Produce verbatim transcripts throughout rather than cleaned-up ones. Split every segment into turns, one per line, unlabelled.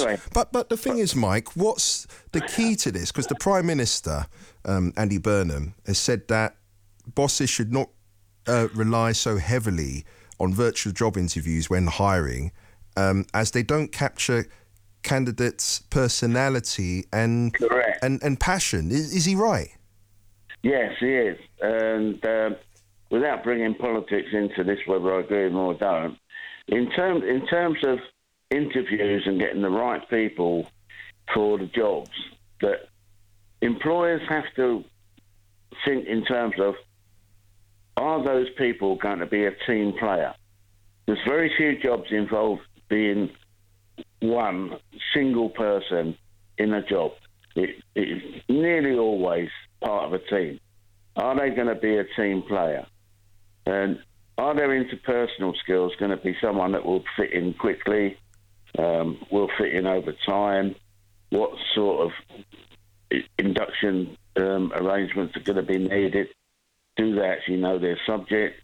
Sorry.
But but the thing is, Mike, what's the key to this? Because the Prime Minister, um, Andy Burnham, has said that bosses should not uh, rely so heavily on virtual job interviews when hiring, um, as they don't capture candidates' personality and
Correct.
and, and passion. Is, is he right?
Yes, he is. And um, without bringing politics into this, whether I agree with him or don't, in terms in terms of interviews and getting the right people for the jobs, that employers have to think in terms of, are those people going to be a team player? There's very few jobs involve being one single person in a job. It, it's nearly always part of a team. Are they going to be a team player? And are their interpersonal skills going to be someone that will fit in quickly, um, will fit in over time? What sort of induction um, arrangements are going to be needed? Do they actually know their subject?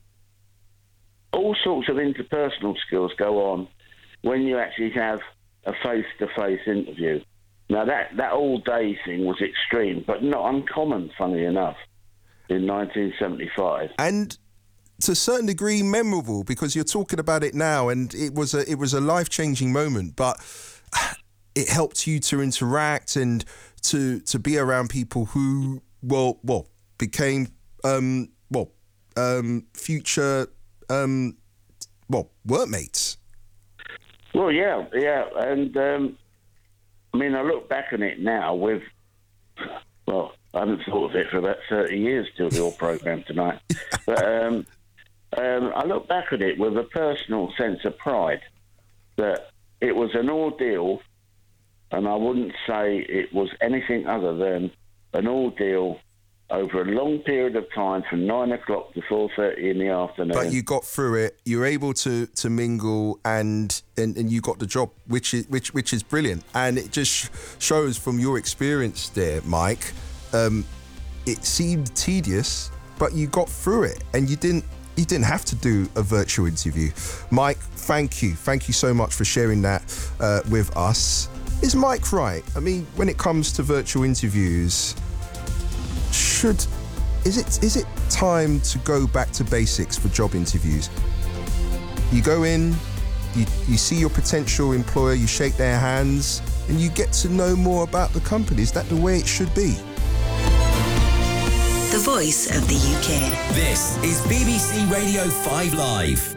All sorts of interpersonal skills go on when you actually have a face-to-face interview. Now, that, that all-day thing was extreme, but not uncommon, funny enough, in nineteen seventy-five.
And to a certain degree memorable, because you're talking about it now, and it was a it was a life-changing moment, but it helped you to interact and to to be around people who, well, well became, um, well, um, future, um, well, workmates.
Well, yeah, yeah, and um, I mean, I look back on it now with, well, I haven't thought of it for about thirty years till the All programme tonight, but um, um, I look back at it with a personal sense of pride that it was an ordeal, and I wouldn't say it was anything other than an ordeal over a long period of time from nine o'clock to four thirty in the afternoon.
But you got through it. You were able to to mingle, and and, and you got the job, which is which which is brilliant. And it just shows from your experience there, Mike. Um, it seemed tedious, but you got through it, and you didn't you didn't have to do a virtual interview. Mike, thank you, thank you so much for sharing that uh, with us. Is Mike right? I mean, when it comes to virtual interviews, should is it is it time to go back to basics for job interviews? You go in, you, you see your potential employer, you shake their hands, and you get to know more about the company. Is that the way it should be?
The voice of the U K.
This is B B C Radio five Live.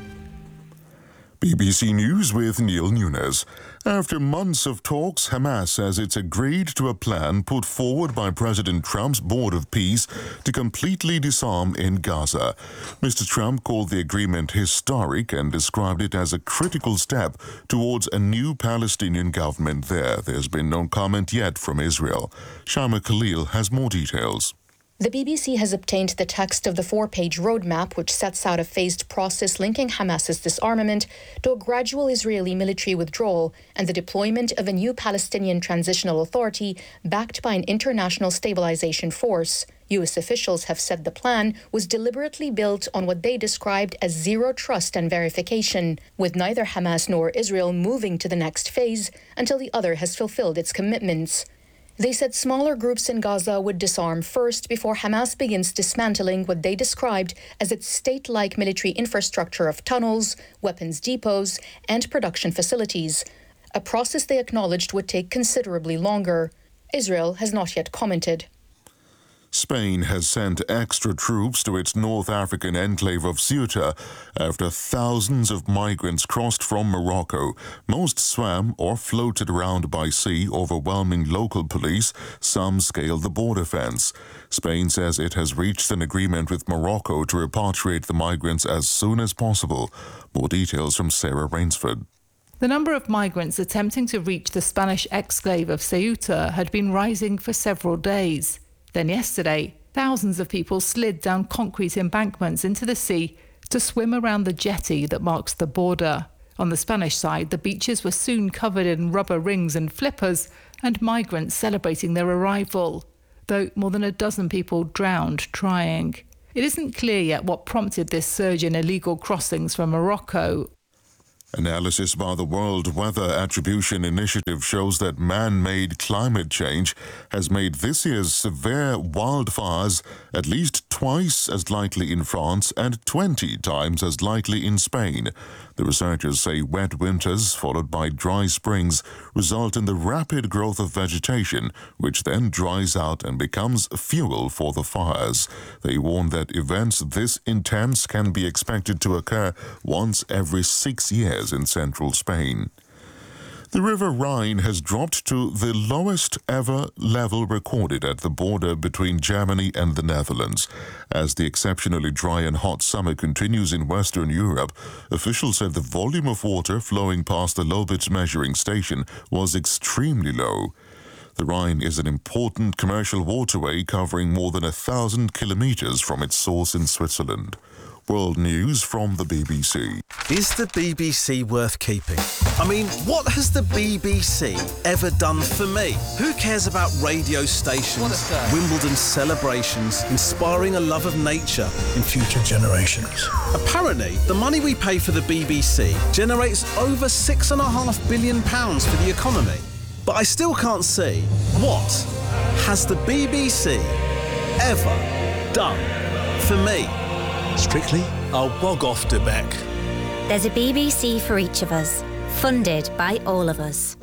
B B C News with Neil Nunes. After months of talks, Hamas says it's agreed to a plan put forward by President Trump's Board of Peace to completely disarm in Gaza. Mister Trump called the agreement historic and described it as a critical step towards a new Palestinian government there. There's been no comment yet from Israel. Shama Khalil has more details.
The B B C has obtained the text of the four-page roadmap, which sets out a phased process linking Hamas's disarmament to a gradual Israeli military withdrawal and the deployment of a new Palestinian transitional authority backed by an international stabilization force. U S officials have said the plan was deliberately built on what they described as zero trust and verification, with neither Hamas nor Israel moving to the next phase until the other has fulfilled its commitments. They said smaller groups in Gaza would disarm first before Hamas begins dismantling what they described as its state-like military infrastructure of tunnels, weapons depots, and production facilities, a process they acknowledged would take considerably longer. Israel has not yet commented.
Spain has sent extra troops to its North African enclave of Ceuta after thousands of migrants crossed from Morocco. Most swam or floated around by sea, overwhelming local police. Some scaled the border fence. Spain says it has reached an agreement with Morocco to repatriate the migrants as soon as possible. More details from Sarah Rainsford.
The number of migrants attempting to reach the Spanish exclave of Ceuta had been rising for several days. Then yesterday, thousands of people slid down concrete embankments into the sea to swim around the jetty that marks the border. On the Spanish side, the beaches were soon covered in rubber rings and flippers, and migrants celebrating their arrival, though more than a dozen people drowned trying. It isn't clear yet what prompted this surge in illegal crossings from Morocco.
Analysis by the World Weather Attribution Initiative shows that man-made climate change has made this year's severe wildfires at least twice as likely in France and twenty times as likely in Spain. The researchers say wet winters followed by dry springs result in the rapid growth of vegetation, which then dries out and becomes fuel for the fires. They warn that events this intense can be expected to occur once every six years in central Spain. The River Rhine has dropped to the lowest ever level recorded at the border between Germany and the Netherlands. As the exceptionally dry and hot summer continues in Western Europe, officials said the volume of water flowing past the Lobitz measuring station was extremely low. The Rhine is an important commercial waterway covering more than a thousand kilometers from its source in Switzerland. World News from the B B C.
Is the B B C worth keeping? I mean, what has the B B C ever done for me? Who cares about radio stations, Wimbledon celebrations, inspiring a love of nature in future generations? Apparently, the money we pay for the B B C generates over six and a half billion pounds for the economy. But I still can't see, what has the B B C ever done for me? Strictly, I'll bog off to Beck.
There's a B B C for each of us, funded by all of us.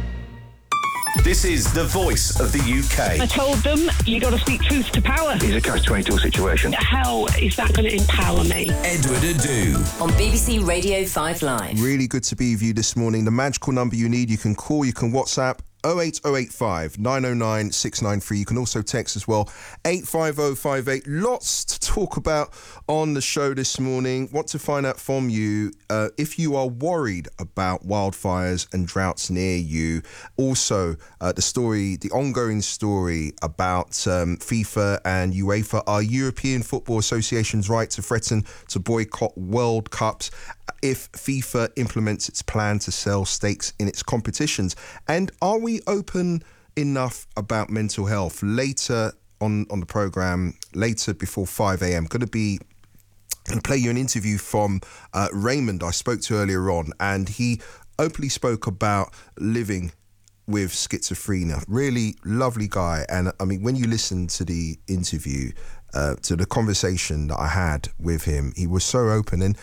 This is the voice of the U K.
I told them, you got to speak truth to power.
It's a catch twenty-two situation.
How is that going to empower me?
Edward Adu.
On B B C Radio five Live.
Really good to be with you this morning. The magical number you need, you can call, you can WhatsApp, oh eight oh eight five, nine oh nine, six nine three. You can also text as well, eight five oh five eight. Lots to talk about on the show this morning. Want to find out from you uh, if you are worried about wildfires and droughts near you. Also, uh, the story, the ongoing story about um, FIFA and UEFA, are European Football Association's right to threaten to boycott World Cups if FIFA implements its plan to sell stakes in its competitions. And are we open enough about mental health? Later on on the programme, later before five a.m, going to be going to play you an interview from uh, Raymond I spoke to earlier on, and he openly spoke about living with schizophrenia. Really lovely guy. And I mean, when you listen to the interview, uh, to the conversation that I had with him, he was so open, and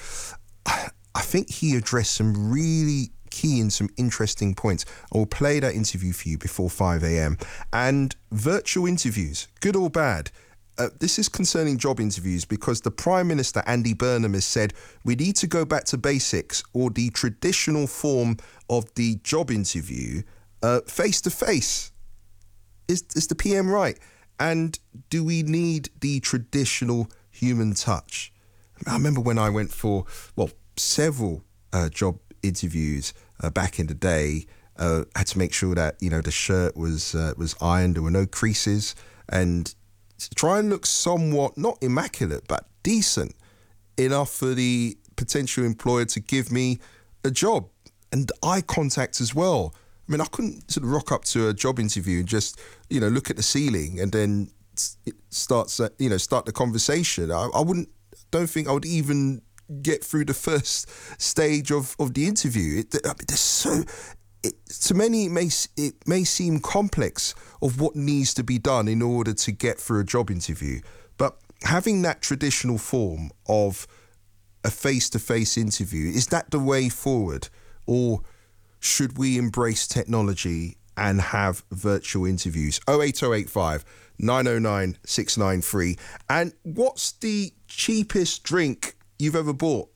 I think he addressed some really key and some interesting points. I will play that interview for you before five a.m. And virtual interviews, good or bad. Uh, this is concerning job interviews because the Prime Minister, Andy Burnham, has said we need to go back to basics, or the traditional form of the job interview, uh, face-to-face. Is, is the P M right? And do we need the traditional human touch? I remember when I went for, well, several uh, job interviews uh, back in the day. Uh, had to make sure that, you know, the shirt was uh, was ironed, there were no creases, and to try and look somewhat, not immaculate, but decent enough for the potential employer to give me a job. And eye contact as well. I mean, I couldn't sort of rock up to a job interview and just, you know, look at the ceiling and then start, you know, start the conversation. I, I wouldn't, don't think I would even get through the first stage of, of the interview. It, I mean, there's so, it, to many, it may, it may seem complex of what needs to be done in order to get through a job interview. But having that traditional form of a face-to-face interview, is that the way forward? Or should we embrace technology and have virtual interviews? oh eight oh eight five, nine oh nine, six nine three. And what's the cheapest drink you've ever bought?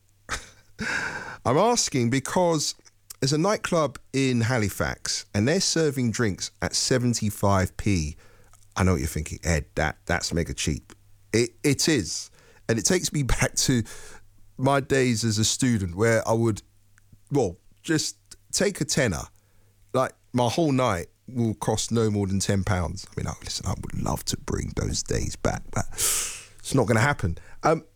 I'm asking because there's a nightclub in Halifax and they're serving drinks at seventy-five p. I know what you're thinking, Ed, that that's mega cheap. It It is. And it takes me back to my days as a student where I would, well, just take a tenner. Like, my whole night will cost no more than ten pounds. I mean, I, listen, I would love to bring those days back, but it's not going to happen. Um,